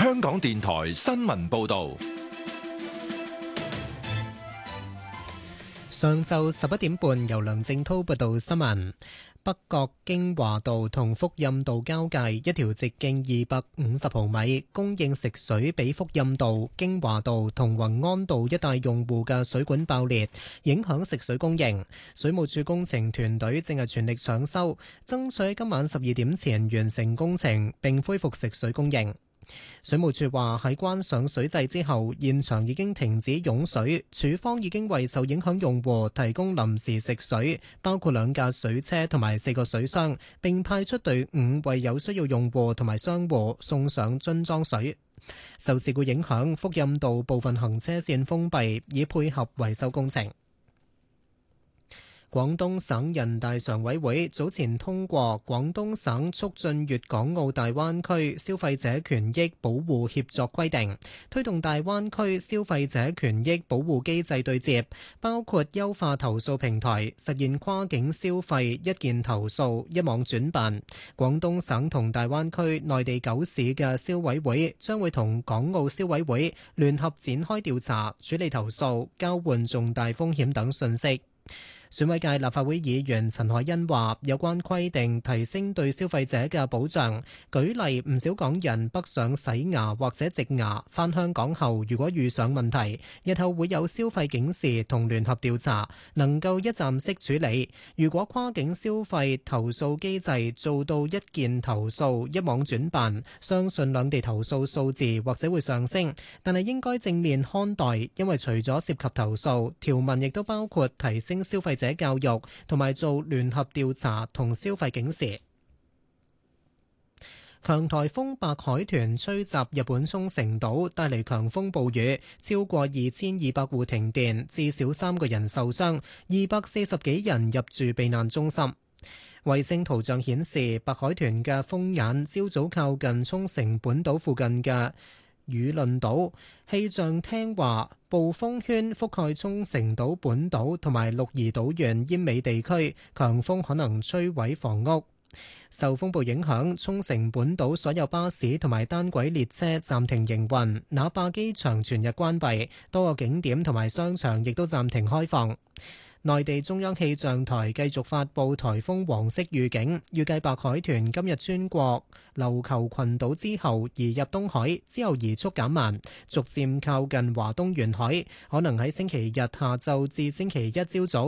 香港電台新聞報道。 上晝11點半，由梁正滔報道新聞。北角京華道同福蔭道交界一條直徑250毫米，供應食水俾福蔭道、京華道同宏安道一帶用戶嘅水管爆裂，影響食水供應。水務署工程團隊正係全力搶修，爭取喺今晚12點前完成工程並恢復食水供應。水務署話喺關上水掣之後，現場已經停止湧水，署方已經為受影響用戶提供臨時食水，包括2架水車同埋4個水箱，並派出隊伍為有需要用戶同埋商戶送上樽裝水。受事故影響，福蔭道部分行車線封閉，以配合維修工程。廣東省人大常委會早前通過《廣東省促進粵港澳大灣區消費者權益保護協作規定》，推動大灣區消費者權益保護機制對接，包括優化投訴平台，實現跨境消費一件投訴一網轉辦。廣東省同大灣區內地9市嘅消委會將會同港澳消委會聯合展開調查、處理投訴、交換重大風險等信息。選委界立法會議員陳凱欣話：有關規定提升對消費者嘅保障。舉例，唔少港人北上洗牙或者植牙，返香港後如果遇上問題，日後會有消費警示同聯合調查，能夠一站式處理。如果跨境消費投訴機制做到一件投訴一網轉辦，相信兩地投訴數字或者會上升。但係應該正面看待，因為除咗涉及投訴，條文亦都包括提升消費者教育同埋做聯合調查同消費警示。強颱風白海豚吹襲日本沖繩島，帶嚟強風暴雨，超過2200戶停電，至少3個人受傷，240幾人入住避難中心。衛星圖像顯示，白海豚嘅風眼朝早靠近沖繩本島附近嘅與論島。氣象廳話，暴風圈覆蓋沖繩島本島同埋鹿兒島縣奄美地區，強風可能摧毀房屋。受風暴影響，沖繩本島所有巴士同埋單軌列車暫停營運，那霸機場全日關閉，多個景點同埋商場亦都暫停開放。內地中央氣象台繼續發布颱風黃色預警，預計白海豚今日穿過琉球群島之後移入東海，之後移速減慢，逐漸靠近華東沿海，可能喺星期日下晝至星期一朝早